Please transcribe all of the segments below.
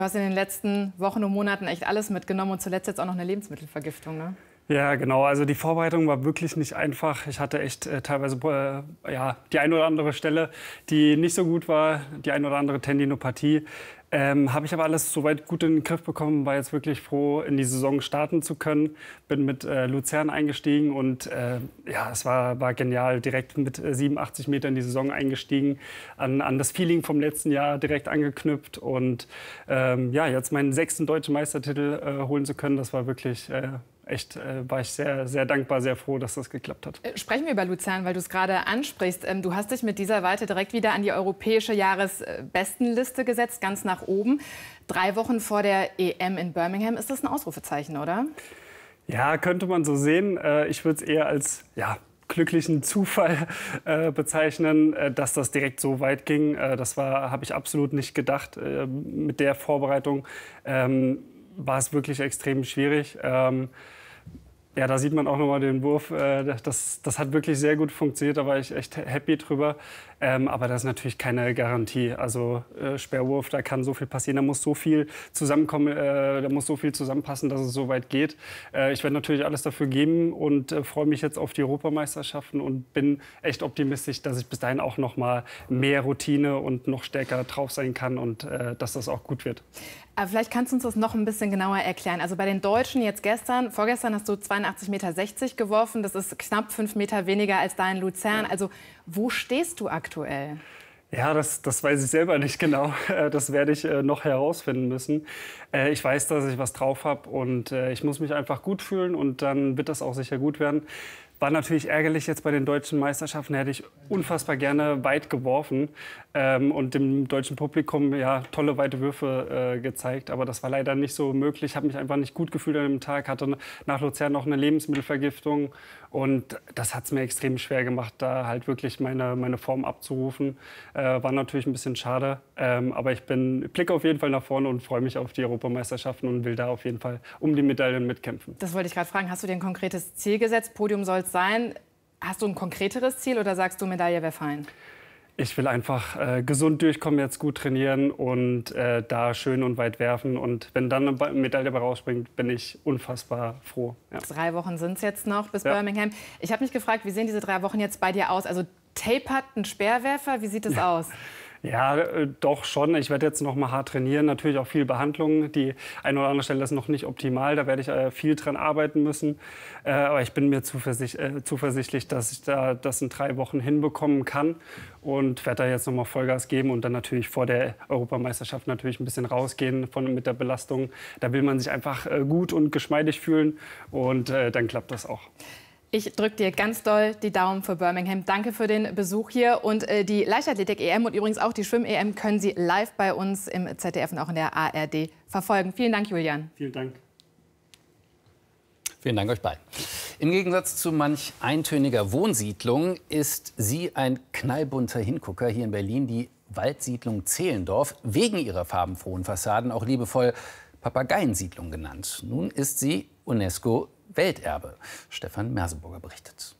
Du hast in den letzten Wochen und Monaten echt alles mitgenommen und zuletzt jetzt auch noch eine Lebensmittelvergiftung, ne? Ja, genau. Also die Vorbereitung war wirklich nicht einfach. Ich hatte echt teilweise ja, die eine oder andere Stelle, die nicht so gut war, die eine oder andere Tendinopathie. Habe ich aber alles soweit gut in den Griff bekommen, war jetzt wirklich froh, in die Saison starten zu können. Bin mit Luzern eingestiegen und ja, es war genial. Direkt mit 87 Metern in die Saison eingestiegen, an das Feeling vom letzten Jahr direkt angeknüpft und ja, jetzt meinen 6. deutschen Meistertitel holen zu können, das war wirklich echt, war ich sehr, sehr dankbar, sehr froh, dass das geklappt hat. Sprechen wir über Luzern, weil du es gerade ansprichst. Du hast dich mit dieser Weite direkt wieder an die europäische Jahresbestenliste gesetzt, ganz nach oben. 3 Wochen vor der EM in Birmingham. Ist das ein Ausrufezeichen, oder? Ja, könnte man so sehen. Ich würde es eher als ja, glücklichen Zufall bezeichnen, dass das direkt so weit ging. Das habe ich absolut nicht gedacht. Mit der Vorbereitung war es wirklich extrem schwierig. Ja, da sieht man auch nochmal den Wurf. Das hat wirklich sehr gut funktioniert, da war ich echt happy drüber. Aber das ist natürlich keine Garantie. Also Sperrwurf, da kann so viel passieren, da muss so viel zusammenkommen, da muss so viel zusammenpassen, dass es so weit geht. Ich werde natürlich alles dafür geben und freue mich jetzt auf die Europameisterschaften und bin echt optimistisch, dass ich bis dahin auch noch mal mehr Routine und noch stärker drauf sein kann und dass das auch gut wird. Aber vielleicht kannst du uns das noch ein bisschen genauer erklären. Also bei den Deutschen jetzt vorgestern hast du 82,60 Meter geworfen. Das ist knapp 5 Meter weniger als da in Luzern. Also wo stehst du aktuell? Ja, das weiß ich selber nicht genau. Das werde ich noch herausfinden müssen. Ich weiß, dass ich was drauf habe und ich muss mich einfach gut fühlen und dann wird das auch sicher gut werden. War natürlich ärgerlich jetzt bei den deutschen Meisterschaften, hätte ich unfassbar gerne weit geworfen und dem deutschen Publikum ja, tolle weite Würfe gezeigt. Aber das war leider nicht so möglich. Ich habe mich einfach nicht gut gefühlt an dem Tag, hatte nach Luzern noch eine Lebensmittelvergiftung und das hat es mir extrem schwer gemacht, da halt wirklich meine Form abzurufen. War natürlich ein bisschen schade, aber ich blicke auf jeden Fall nach vorne und freue mich auf die Europameisterschaften und will da auf jeden Fall um die Medaillen mitkämpfen. Das wollte ich gerade fragen. Hast du dir ein konkretes Ziel gesetzt? Podium soll es sein. Hast du ein konkreteres Ziel oder sagst du, Medaille wäre fein? Ich will einfach gesund durchkommen, jetzt gut trainieren und da schön und weit werfen. Und wenn dann eine Medaille dabei rausspringt, bin ich unfassbar froh. Ja. 3 Wochen sind es jetzt noch bis Birmingham. Ich habe mich gefragt, wie sehen diese 3 Wochen jetzt bei dir aus? Also tapert ein Speerwerfer, wie sieht es aus? Ja, doch schon. Ich werde jetzt noch mal hart trainieren. Natürlich auch viel Behandlung. Die eine oder andere Stelle ist noch nicht optimal. Da werde ich viel dran arbeiten müssen. Aber ich bin mir zuversichtlich, dass ich das in 3 Wochen hinbekommen kann. Und werde da jetzt noch mal Vollgas geben und dann natürlich vor der Europameisterschaft natürlich ein bisschen rausgehen mit der Belastung. Da will man sich einfach gut und geschmeidig fühlen. Und dann klappt das auch. Ich drücke dir ganz doll die Daumen für Birmingham. Danke für den Besuch hier. Und die Leichtathletik-EM und übrigens auch die Schwimm-EM können Sie live bei uns im ZDF und auch in der ARD verfolgen. Vielen Dank, Julian. Vielen Dank. Vielen Dank euch beiden. Im Gegensatz zu manch eintöniger Wohnsiedlung ist sie ein knallbunter Hingucker hier in Berlin, die Waldsiedlung Zehlendorf, wegen ihrer farbenfrohen Fassaden auch liebevoll Papageiensiedlung genannt. Nun ist sie UNESCO-Welterbe. Stefan Merseburger berichtet.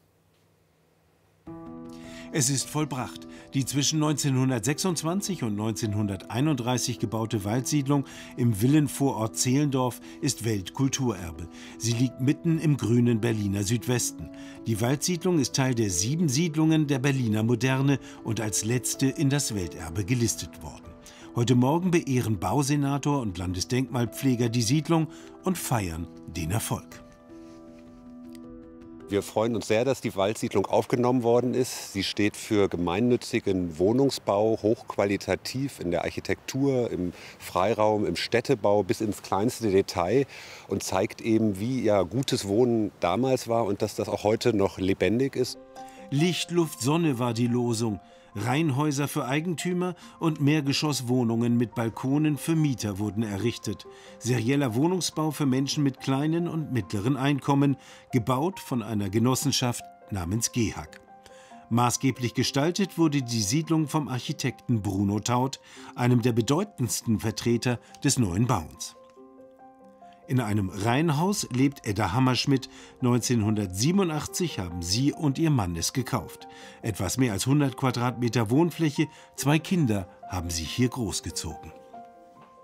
Es ist vollbracht. Die zwischen 1926 und 1931 gebaute Waldsiedlung im Villenvorort Zehlendorf ist Weltkulturerbe. Sie liegt mitten im grünen Berliner Südwesten. Die Waldsiedlung ist Teil der 7 Siedlungen der Berliner Moderne und als letzte in das Welterbe gelistet worden. Heute Morgen beehren Bausenator und Landesdenkmalpfleger die Siedlung und feiern den Erfolg. Wir freuen uns sehr, dass die Waldsiedlung aufgenommen worden ist. Sie steht für gemeinnützigen Wohnungsbau, hochqualitativ in der Architektur, im Freiraum, im Städtebau bis ins kleinste Detail und zeigt eben, wie ja gutes Wohnen damals war und dass das auch heute noch lebendig ist. Licht, Luft, Sonne war die Losung. Reihenhäuser für Eigentümer und Mehrgeschosswohnungen mit Balkonen für Mieter wurden errichtet. Serieller Wohnungsbau für Menschen mit kleinen und mittleren Einkommen, gebaut von einer Genossenschaft namens GEHAG. Maßgeblich gestaltet wurde die Siedlung vom Architekten Bruno Taut, einem der bedeutendsten Vertreter des neuen Bauens. In einem Reihenhaus lebt Edda Hammerschmidt. 1987 haben sie und ihr Mann es gekauft. Etwas mehr als 100 Quadratmeter Wohnfläche, 2 Kinder haben sie hier großgezogen.